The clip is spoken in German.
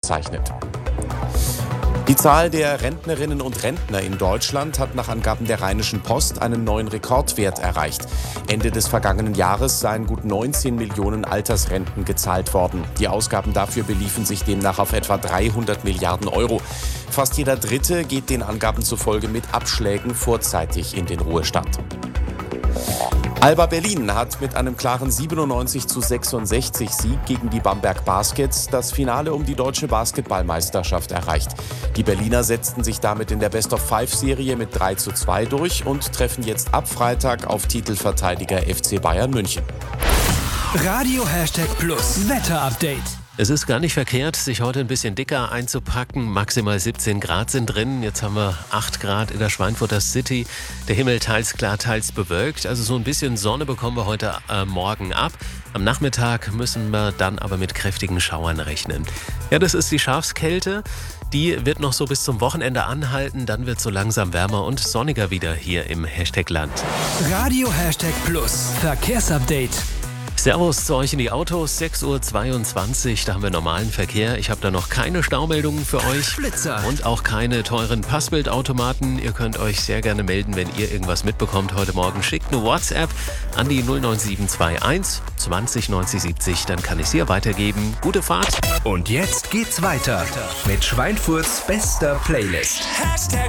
bezeichnet. Die Zahl der Rentnerinnen und Rentner in Deutschland hat nach Angaben der Rheinischen Post einen neuen Rekordwert erreicht. Ende des vergangenen Jahres seien gut 19 Millionen Altersrenten gezahlt worden. Die Ausgaben dafür beliefen sich demnach auf etwa 300 Milliarden Euro. Fast jeder Dritte geht den Angaben zufolge mit Abschlägen vorzeitig in den Ruhestand. Alba Berlin hat mit einem klaren 97:66 Sieg gegen die Bamberg Baskets das Finale um die deutsche Basketballmeisterschaft erreicht. Die Berliner setzten sich damit in der Best-of-5-Serie mit 3:2 durch und treffen jetzt ab Freitag auf Titelverteidiger FC Bayern München. Radio #Plus Wetter-Update. Es ist gar nicht verkehrt, sich heute ein bisschen dicker einzupacken. Maximal 17 Grad sind drin. Jetzt haben wir 8 Grad in der Schweinfurter City. Der Himmel teils klar, teils bewölkt. Also so ein bisschen Sonne bekommen wir heute Morgen ab. Am Nachmittag müssen wir dann aber mit kräftigen Schauern rechnen. Ja, das ist die Schafskälte. Die wird noch so bis zum Wochenende anhalten. Dann wird es so langsam wärmer und sonniger wieder hier im #Land. Radio #Plus Verkehrsupdate. Servus zu euch in die Autos, 6:22 Uhr, da haben wir normalen Verkehr. Ich habe da noch keine Staumeldungen für euch. Blitzer. Und auch keine teuren Passbildautomaten. Ihr könnt euch sehr gerne melden, wenn ihr irgendwas mitbekommt heute Morgen. Schickt eine WhatsApp an die 09721 20 90 70, dann kann ich sie ja weitergeben. Gute Fahrt. Und jetzt geht's weiter mit Schweinfurts bester Playlist.